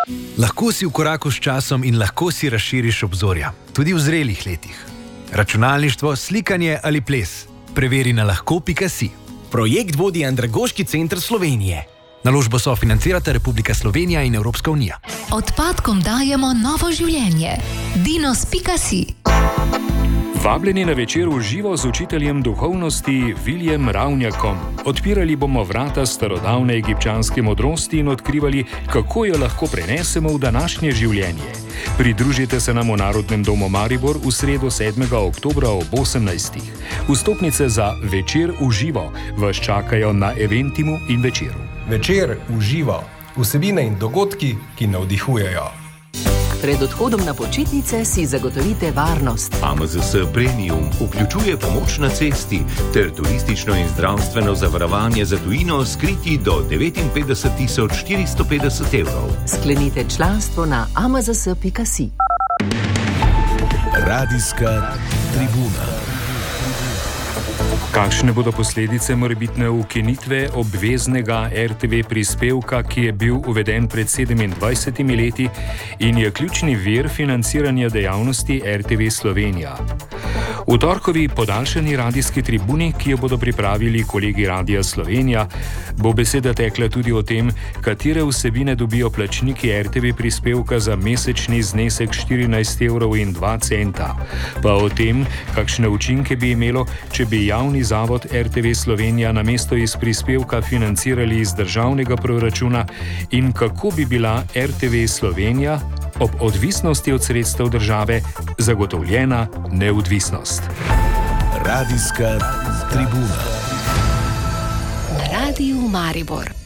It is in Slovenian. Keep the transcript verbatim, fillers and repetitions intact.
Lahko si v koraku s časom in lahko si razširiš obzorja, tudi v zrelih letih. Računalništvo, slikanje ali ples. Preveri na lahko pika si. Projekt vodi Andragoški center Slovenije. Naložbo sofinancirata Republika Slovenija in Evropska unija. Odpadkom dajemo novo življenje. dinos pika si. Vabljeni na večer v živo z učiteljem duhovnosti Viljem Ravnjakom. Odpirali bomo vrata starodavne egipčanske modrosti in odkrivali, kako jo lahko prenesemo v današnje življenje. Pridružite se nam v Narodnem domu Maribor v sredo sedmega oktobra ob osemnajstih. Vstopnice za večer v živo vas čakajo na Eventimu in Večeru. Večer v živo. Vsebine in dogodki, ki navdihujejo. Pred odhodom na počitnice si zagotovite varnost. A M Z S Premium vključuje pomoč na cesti ter turistično in zdravstveno zavarovanje za tujino skriti do devetinpetdeset tisoč štiristo petdeset evrov. Sklenite članstvo na a m z s pika si. Radijska tribuna. Kakšne bodo posledice morebitne ukinitve obveznega R T V prispevka, ki je bil uveden pred sedemindvajsetimi leti in je ključni vir financiranja dejavnosti R T V Slovenija? V torkovi podaljšani radijski tribuni, ki jo bodo pripravili kolegi Radija Slovenija, bo beseda tekla tudi o tem, katere vsebine dobijo plačniki R T V prispevka za mesečni znesek štirinajst evrov in dva centa, pa o tem, kakšne učinke bi imelo, če bi javni zavod R T V Slovenija namesto iz prispevka financirali iz državnega proračuna in kako bi bila R T V Slovenija ob odvisnosti od sredstev države zagotovljena neodvisnost. Radijska tribuna. Na Radiju Maribor.